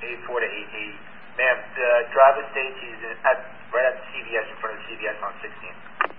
84 to 880. Ma'am, the driver states he's right at the CVS, in front of the CVS on 16.